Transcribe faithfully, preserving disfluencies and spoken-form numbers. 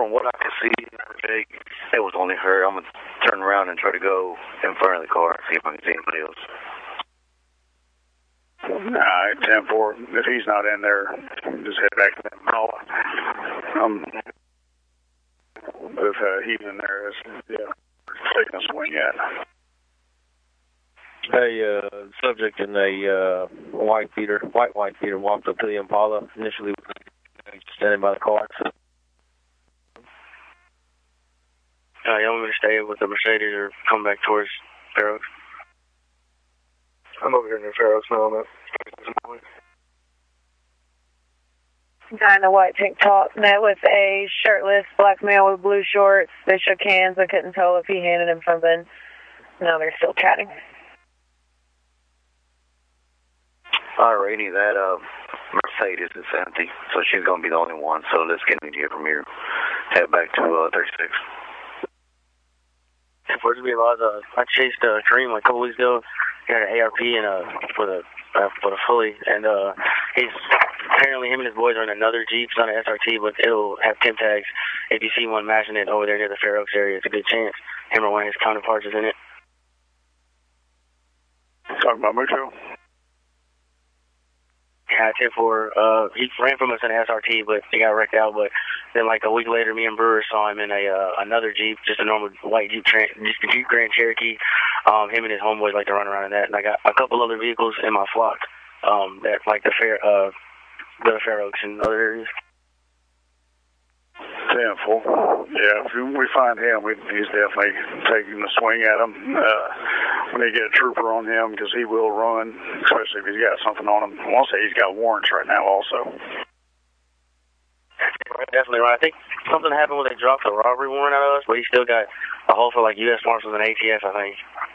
From what I could see, Jake, it was only her. I'm going to turn around and try to go in front of the car and see if I can see anybody else. Alright, ten four. If he's not in there, just head back to them. Um, if uh, he's in there, it's, yeah, taking a swing at. A uh, subject in a uh, white beater, white white beater, walked up to the Impala. Initially, standing by the car. Uh, you want me to stay with the Mercedes or come back towards Fair Oaks? I'm over here near Fair Oaks now. I'm at Guy in the white tank top met with a shirtless black male with blue shorts. They shook hands. I couldn't tell if he handed him something. Now they're still chatting. Alrighty, that uh, Mercedes is empty, so she's going to be the only one. So let's get in here from here. Head back to uh, thirty-six. Unfortunately, uh, I chased uh, Kareem like a couple weeks ago. He had an A R P and uh, for the uh, for the fully, and uh, he's apparently him and his boys are in another Jeep. It's not an S R T, but it'll have temp tags. If you see one matching it over there near the Fair Oaks area, it's a good chance him or one of his counterparts is in it. Talking about Mucho? Yeah, ten four. Uh, he ran from us in an S R T, but he got wrecked out. But then, like a week later, me and Brewer saw him in a uh, another Jeep, just a normal white Jeep, just a Jeep Grand Cherokee. Um, him and his homeboys like to run around in that. And I got a couple other vehicles in my flock um, that like the fair, uh, the Fair Oaks and other areas. Tenfold. Yeah, if we find him, we, he's definitely taking a swing at him. Uh, when they get a trooper on him, because he will run, especially if he's got something on him. I want to say he's got warrants right now also. Definitely right. I think something happened when they dropped the robbery warrant out of us, but he still got a hold for like U S Marshals and A T F, I think.